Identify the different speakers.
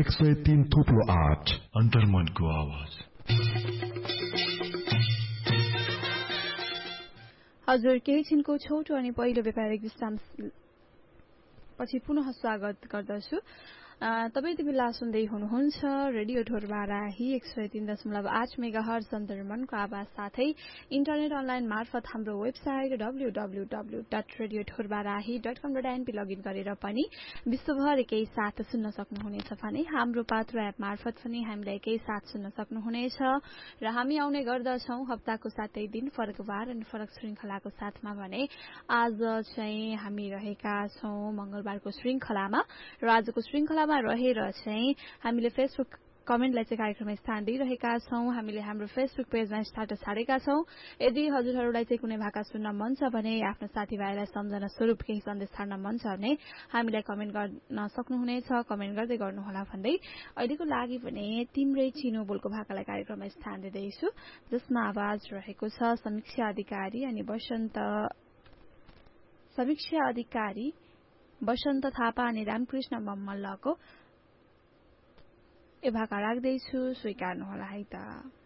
Speaker 1: 103.8
Speaker 2: अन्तर्मनको आवाज।
Speaker 3: हजुर केही छिनको छोटो अनि पहिलो व्यापारिक विश्राम पछि पुनः स्वागत गर्दछु। तपाईँ यति बेला सुन्दै हुनुहुन्छ रेडियो ढोरबाराही 103.8 मेगाहर्ज अन्तर्मनको आवाज साथै इन्टरनेट अनलाइन मार्फत हाम्रो वेबसाइट www.radiodhorbarahi.com.np लगइन गरेर पनि विश्वभर एकै साथ सुन्न सक्नुहुनेछ भने हाम्रो पात्रो एप मार्फत पनि हामीलाई एकै साथ सुन्न सक्नुहुनेछ। र हामी आउने गर्दछौं हप्ताको 7 दिन फरक बार अनि फरक श्रृंखलाको साथमा भने आज चाहिँ हामी रहेका छौं मंगलबारको श्रृंखलामा र आजको श्रृंखलामा रहेर चाहिँ हामीले फेसबुक कमेन्टलाई चाहिँ कार्यक्रममा स्थान दिइरहेका छौं। हामीले हाम्रो फेसबुक पेजमा स्ट्याटस छाडेका छौं। यदि हजुरहरूलाई चाहिँ कुनै भाका सुन्न मन छ भने आफ्नो साथीभाइलाई सम्झना स्वरूप केही सन्देश छाड्न मन छ भने हामीलाई कमेन्ट गर्न सक्नुहुनेछ। कमेन्ट गर्दै गर्नुहोला भन्दै अहिलेको लागि भने तिम्रै चिनो बोलको भाकालाई कार्यक्रममा स्थान दिँदैछु, जसमा आवाज रहेको छ समीक्षा अधिकारी वसन्त थापा अनि रामकृष्ण मम्मलको। ए भाका राख्दैछु, स्वीकार्नुहोला है त।